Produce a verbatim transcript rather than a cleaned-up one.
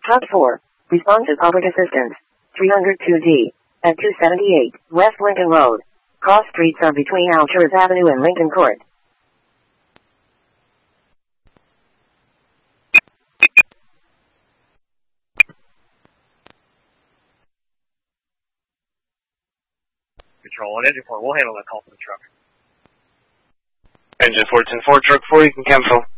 Top four. Respond to public assistance. three oh two D. At two seventy-eight West Lincoln Road. Cross streets are between Alturas Avenue and Lincoln Court. Control one, engine four, we'll handle that call from the truck. Engine four ten four, truck four, you can cancel.